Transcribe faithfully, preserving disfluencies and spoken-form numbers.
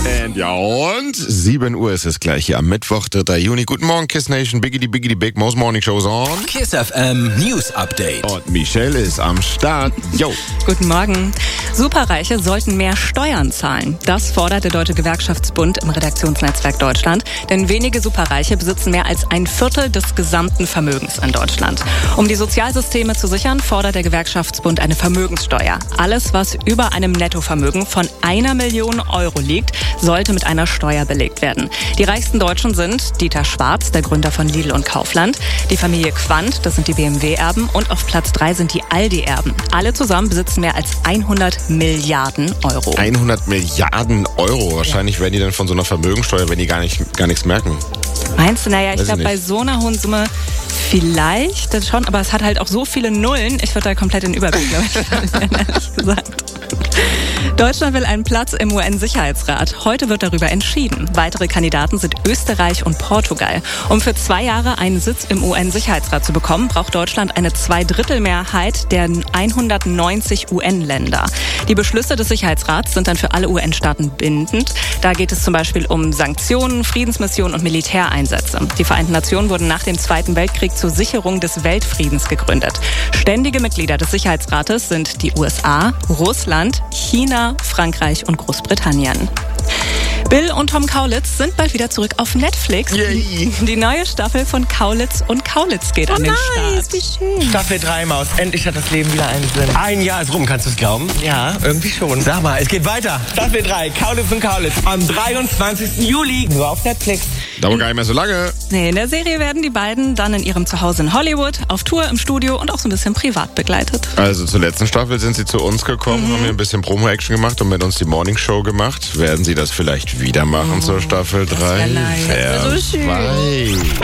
Und ja, und sieben Uhr ist es gleich hier am Mittwoch, dritter Juni. Guten Morgen, Kiss Nation, Biggity Biggity Big Most Morning Show's on. Kiss F M News Update. Und Michelle ist am Start. Yo. Guten Morgen. Superreiche sollten mehr Steuern zahlen. Das fordert der Deutsche Gewerkschaftsbund im Redaktionsnetzwerk Deutschland. Denn wenige Superreiche besitzen mehr als ein Viertel des gesamten Vermögens in Deutschland. Um die Sozialsysteme zu sichern, fordert der Gewerkschaftsbund eine Vermögenssteuer. Alles, was über einem Nettovermögen von einer Million Euro liegt, sollte mit einer Steuer belegt werden. Die reichsten Deutschen sind Dieter Schwarz, der Gründer von Lidl und Kaufland, die Familie Quandt, das sind die B M W-Erben, und auf Platz drei sind die Aldi-Erben. Alle zusammen besitzen mehr als hundert Milliarden Euro. hundert Milliarden Euro. Wahrscheinlich werden die dann von so einer Vermögensteuer, wenn die gar, nicht, gar nichts merken. Meinst du? Naja, ich Weiß glaube, ich bei nicht. so einer hohen Summe vielleicht das schon, aber es hat halt auch so viele Nullen. Ich würde da komplett den Überblick, glaube ich, verlieren, ehrlich gesagt. Deutschland will einen Platz im U N-Sicherheitsrat. Heute wird darüber entschieden. Weitere Kandidaten sind Österreich und Portugal. Um für zwei Jahre einen Sitz im U N-Sicherheitsrat zu bekommen, braucht Deutschland eine Zweidrittelmehrheit der hundertneunzig U N-Länder. Die Beschlüsse des Sicherheitsrats sind dann für alle U N-Staaten bindend. Da geht es zum Beispiel um Sanktionen, Friedensmissionen und Militäreinsätze. Die Vereinten Nationen wurden nach dem Zweiten Weltkrieg zur Sicherung des Weltfriedens gegründet. Ständige Mitglieder des Sicherheitsrates sind die U S A, Russland, China, Frankreich und Großbritannien. Bill und Tom Kaulitz sind bald wieder zurück auf Netflix. Yay. Die neue Staffel von Kaulitz und Kaulitz geht an den Start. Wie schön. Staffel drei, Maus. Endlich hat das Leben wieder einen Sinn. Ein Jahr ist rum, kannst du es glauben? Ja, irgendwie schon. Sag mal, es geht weiter. Staffel drei, Kaulitz und Kaulitz. Am dreiundzwanzigsten Juli. Nur auf Netflix. Dauert gar nicht mehr so lange. Nee, in der Serie werden die beiden dann in ihrem Zuhause in Hollywood, auf Tour, im Studio und auch so ein bisschen privat begleitet. Also zur letzten Staffel sind sie zu uns gekommen, mhm. haben hier ein bisschen Promo-Action gemacht und mit uns die Morning Show gemacht. Werden sie das vielleicht wieder machen zur Staffel drei? wär nice. Wer Das wär so schön. weiß.